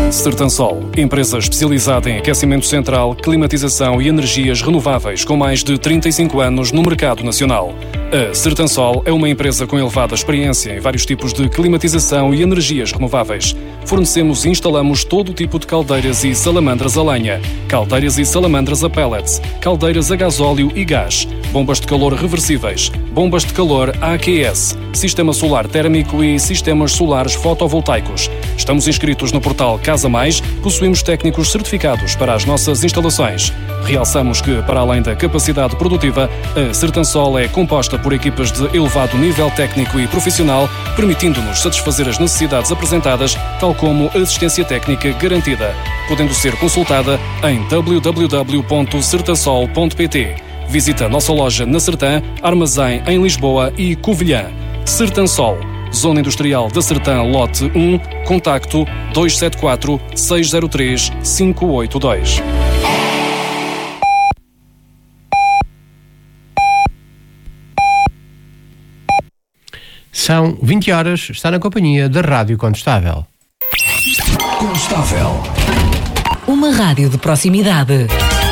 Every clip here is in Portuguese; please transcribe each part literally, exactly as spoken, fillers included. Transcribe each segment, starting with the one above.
Sertansol, empresa especializada em aquecimento central, climatização e energias renováveis com mais de trinta e cinco anos no mercado nacional. A Sertansol é uma empresa com elevada experiência em vários tipos de climatização e energias renováveis. Fornecemos e instalamos todo o tipo de caldeiras e salamandras a lenha, caldeiras e salamandras a pellets, caldeiras a gasóleo e gás, bombas de calor reversíveis, bombas de calor A Q S, sistema solar térmico e sistemas solares fotovoltaicos. Estamos inscritos no portal Casa Mais, possuímos técnicos certificados para as nossas instalações. Realçamos que, para além da capacidade produtiva, a Sertansol é composta por equipas de elevado nível técnico e profissional, permitindo-nos satisfazer as necessidades apresentadas, tal como assistência técnica garantida, podendo ser consultada em w w w ponto sertansol ponto p t. Visita a nossa loja na Sertã, armazém em Lisboa e Covilhã. Sertansol, Zona Industrial da Sertã, lote um, contacto dois sete quatro, seis zero três, cinco oito dois. São vinte horas, está na companhia da Rádio Condestável. Condestável. Uma rádio de proximidade.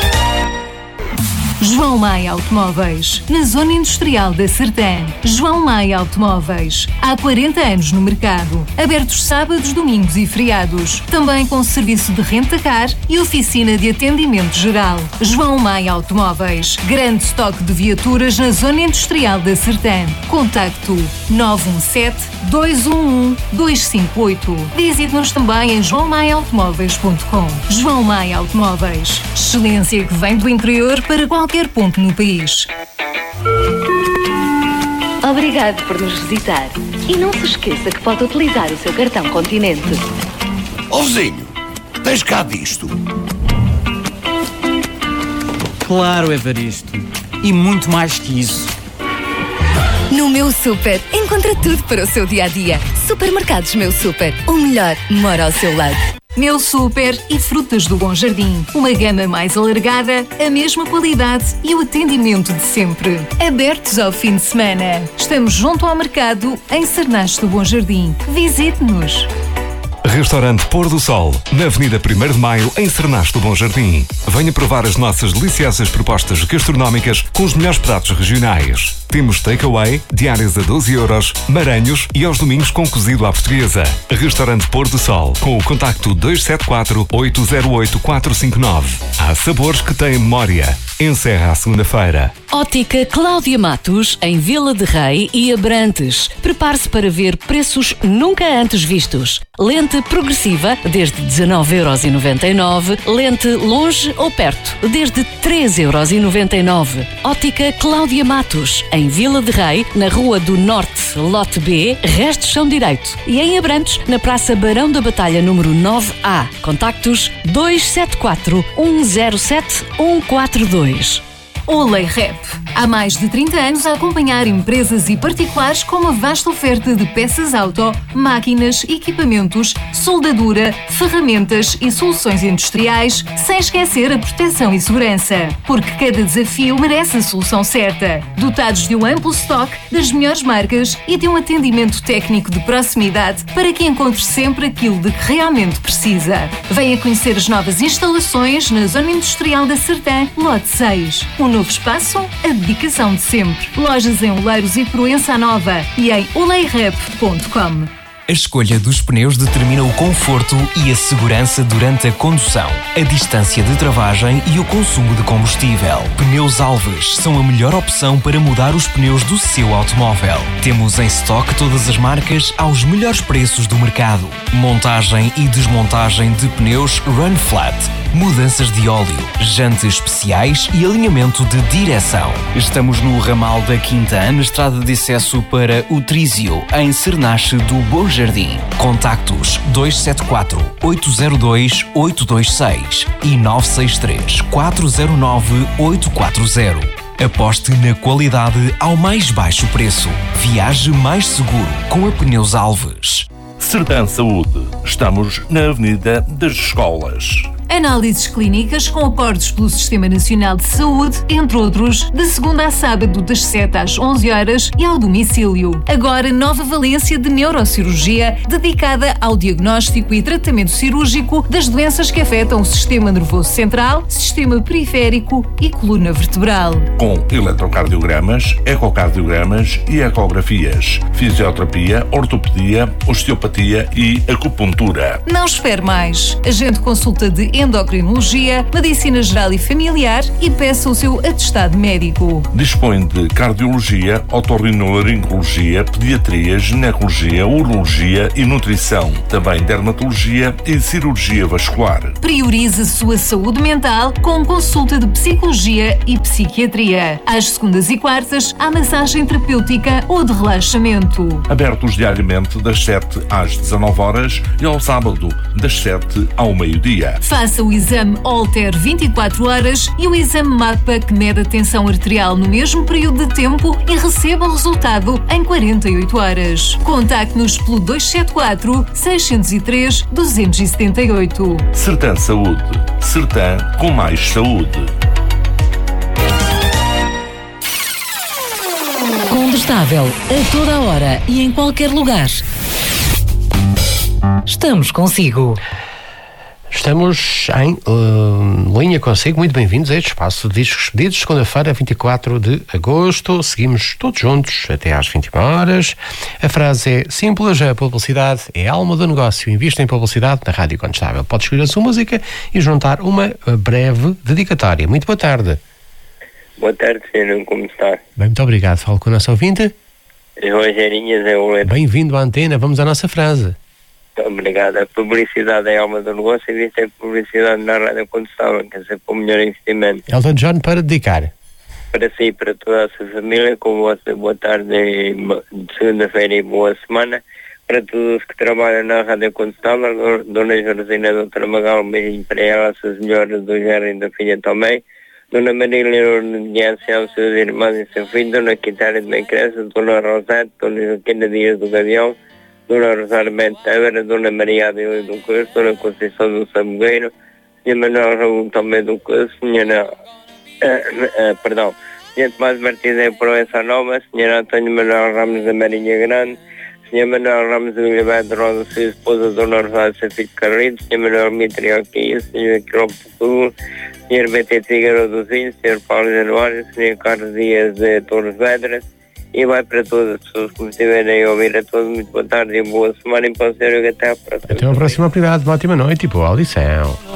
João Maia Automóveis, na Zona Industrial da Sertã. João Maia Automóveis, há quarenta anos no mercado. Abertos sábados, domingos e feriados. Também com serviço de renta-car e oficina de atendimento geral. João Maia Automóveis, grande estoque de viaturas na Zona Industrial da Sertã. Contacto nove um sete, dois um um, dois cinco oito. Visite-nos também em joão maia automóveis ponto com. João Maia Automóveis, excelência que vem do interior para qualquer ponto no país. Obrigado por nos visitar. E não se esqueça que pode utilizar o seu cartão Continente. Ó vizinho, tens cá disto? Claro, Evaristo. E muito mais que isso. No Meu Super, encontra tudo para o seu dia-a-dia. Supermercados Meu Super, o melhor mora ao seu lado. Meu Super e Frutas do Bom Jardim. Uma gama mais alargada, a mesma qualidade e o atendimento de sempre. Abertos ao fim de semana. Estamos junto ao mercado, em Sernache do Bom Jardim. Visite-nos. Restaurante Pôr do Sol, na Avenida primeiro de Maio, em Sernache do Bom Jardim. Venha provar as nossas deliciosas propostas gastronómicas com os melhores pratos regionais. Temos takeaway, diárias a doze euros, maranhos e aos domingos com cozido à portuguesa. Restaurante Pôr do Sol, com o contacto dois sete quatro, oito zero oito, quatro cinco nove. Há sabores que têm memória. Encerra à segunda-feira. Ótica Cláudia Matos, em Vila de Rei e Abrantes. Prepare-se para ver preços nunca antes vistos. Lente progressiva, desde dezenove euros e noventa e nove. Lente longe ou perto, desde treze euros e noventa e nove. Ótica Cláudia Matos, em Vila de Rei, na Rua do Norte, lote B, restos são direito. E em Abrantes, na Praça Barão da Batalha, número nove A. Contactos dois sete quatro, um zero sete, um quatro dois. Olay Rep. Há mais de trinta anos a acompanhar empresas e particulares com uma vasta oferta de peças auto, máquinas, equipamentos, soldadura, ferramentas e soluções industriais, sem esquecer a proteção e segurança. Porque cada desafio merece a solução certa. Dotados de um amplo estoque das melhores marcas e de um atendimento técnico de proximidade para que encontre sempre aquilo de que realmente precisa. Venha conhecer as novas instalações na Zona Industrial da Sertã, lote seis. Um novo espaço, a dedicação de sempre. Lojas em Oleiros e Proença Nova e em olay rep ponto com. A escolha dos pneus determina o conforto e a segurança durante a condução, a distância de travagem e o consumo de combustível. Pneus Alves são a melhor opção para mudar os pneus do seu automóvel. Temos em estoque todas as marcas aos melhores preços do mercado. Montagem e desmontagem de pneus Run Flat, mudanças de óleo, jantes especiais e alinhamento de direção. Estamos no ramal da Quinta, na estrada de acesso para o Trísio, em Sernache do Bom Jardim. Contactos dois sete quatro, oito zero dois, oito dois seis e nove seis três, quatro zero nove, oito quatro zero. Aposte na qualidade ao mais baixo preço. Viaje mais seguro com a Pneus Alves. Sertã Saúde. Estamos na Avenida das Escolas. Análises clínicas com acordos pelo Sistema Nacional de Saúde, entre outros, de segunda a sábado, das sete às onze horas e ao domicílio. Agora, nova valência de neurocirurgia, dedicada ao diagnóstico e tratamento cirúrgico das doenças que afetam o sistema nervoso central, sistema periférico e coluna vertebral. Com eletrocardiogramas, ecocardiogramas e ecografias, fisioterapia, ortopedia, osteopatia e acupuntura. Não espere mais. Agende consulta de endocrinologia, medicina geral e familiar e peça o seu atestado médico. Dispõe de cardiologia, otorrinolaringologia, pediatria, ginecologia, urologia e nutrição. Também dermatologia e cirurgia vascular. Priorize a sua saúde mental com consulta de psicologia e psiquiatria. Às segundas e quartas, há massagem terapêutica ou de relaxamento. Abertos diariamente das sete às dezanove horas e ao sábado das sete ao meio-dia. Faça o exame Holter vinte e quatro horas e o exame MAPA, que mede a tensão arterial no mesmo período de tempo, e receba o resultado em quarenta e oito horas. Contacte-nos pelo dois sete quatro, seis zero três, dois sete oito. Sertan Saúde. Sertan com mais saúde. Condestável, a toda a hora e em qualquer lugar. Estamos consigo. Estamos em uh, linha consigo. Muito bem-vindos a este espaço de Discos Pedidos, segunda-feira, vinte e quatro de agosto. Seguimos todos juntos até às vinte e uma horas. A frase é simples: a publicidade é a alma do negócio. Invista em publicidade na Rádio Condestável. Pode escolher a sua música e juntar uma breve dedicatória. Muito boa tarde. Boa tarde, senhor. Como está? Bem, muito obrigado. Falo com o nosso ouvinte. Rogerinhas é o... Bem-vindo à antena. Vamos à nossa frase. Obrigado. A publicidade é a alma do negócio e investe em publicidade na Rádio Condestável, quer dizer, para o melhor investimento. Elton John, para dedicar. Para si e para toda a sua família, com vossa boa tarde de segunda-feira e boa semana. Para todos que trabalham na Rádio Condestável, Dona Josina, Doutora Magal, um beijinho para ela, as suas melhoras do Gerro e da filha também. Dona Marília de Ancião, seus irmãos e seu filho, Dona Quitária de Mencrença, Dona Rosete, Dona Joaquina Dias do Gavião, Dona Rosário Bento Távora, Dona Maria Adélia do Curso, Dona Conceição do Samugueiro, senhor Manuel Raul também do Curso, senhora, uh, uh, perdão, senhor Tomás Martins em Proença Nova, senhor António Manuel Ramos da Marinha Grande, senhor Manuel Ramos de Oliveira de Rosa, sua esposa Dona Rosário Safito Carrilho, senhor Manuel Mitri Alquia, senhor Quilombo Sul, senhor B T Figueiredo dos Índios, senhor Paulo Januário, senhor Carlos Dias de Torres Vedras. E vai para todas as pessoas que me estiverem a ouvir. A todos, muito boa tarde e boa semana. E para o senhor, até à próxima. Até à próxima, obrigado. Uma ótima noite e boa audição.